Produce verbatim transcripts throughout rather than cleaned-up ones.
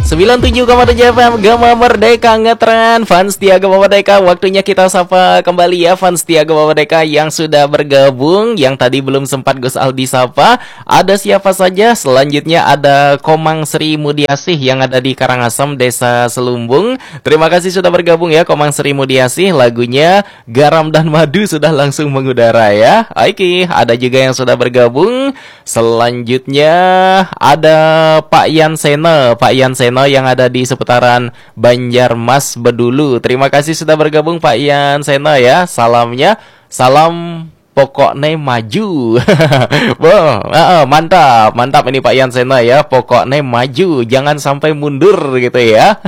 sembilan puluh tujuh koma tujuh F M Gema Merdeka ngetren. Fans setia Gema Merdeka, waktunya kita sapa kembali ya fans setia Gema Merdeka yang sudah bergabung. Yang tadi belum sempat Gus Aldi sapa. Ada siapa saja? Selanjutnya ada Komang Sri Mudiasih yang ada di Karangasem, Desa Selumbung. Terima kasih sudah bergabung ya Komang Sri Mudiasih. Lagunya Garam dan Madu sudah langsung mengudara ya. Oke, ada juga yang sudah bergabung. Selanjutnya ada Pak Yan Seno, Pak Yan Seno yang ada di seputaran Banjarmas Bedulu. Terima kasih sudah bergabung Pak Yan Seno ya. Salamnya, salam pokoknya maju. Wah, uh, uh, mantap, mantap ini Pak Yan Seno ya. Pokoknya maju, jangan sampai mundur gitu ya.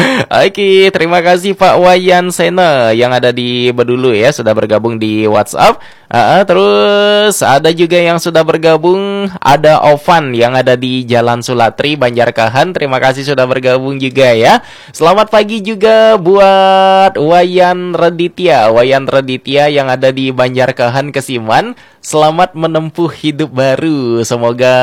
Oke, terima kasih Pak Wayan Seno yang ada di Bedulu ya, sudah bergabung di WhatsApp. Uh, uh, terus ada juga yang sudah bergabung, ada Ovan yang ada di Jalan Sulatri, Banjarkahan. Terima kasih sudah bergabung juga ya. Selamat pagi juga buat Wayan Raditya, Wayan Raditya yang ada di Banjarkahan, Kesiman. Selamat menempuh hidup baru. Semoga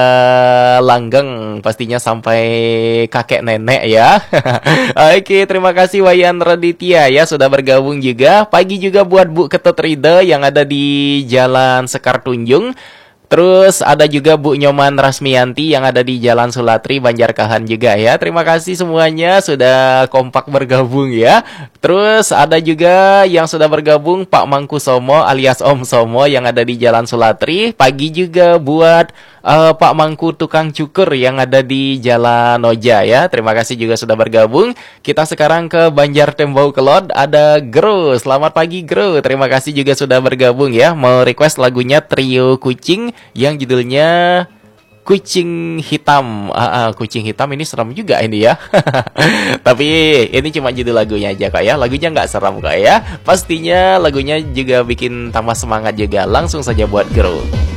langgeng pastinya sampai kakek nenek ya. Oke, terima kasih Wayan Raditya ya sudah bergabung juga. Pagi juga buat Bu Ketut Rida yang ada di Jalan Sekar Tunjung. Terus ada juga Bu Nyoman Rasmianti yang ada di Jalan Sulatri, Banjarkahan juga ya. Terima kasih semuanya sudah kompak bergabung ya. Terus ada juga yang sudah bergabung Pak Mangku Somo alias Om Somo yang ada di Jalan Sulatri. Pagi juga buat uh, Pak Mangku Tukang Cukur yang ada di Jalan Oja ya. Terima kasih juga sudah bergabung. Kita sekarang ke Banjar Tembau Kelod. Ada Gro. Selamat pagi Gro. Terima kasih juga sudah bergabung ya. Mau request lagunya Trio Kucing yang judulnya Kucing Hitam. ah, ah, Kucing Hitam ini serem juga ini ya. Tapi ini cuma judul lagunya aja kak ya. Lagunya nggak serem kak ya. Pastinya lagunya juga bikin tambah semangat juga. Langsung saja buat Gro.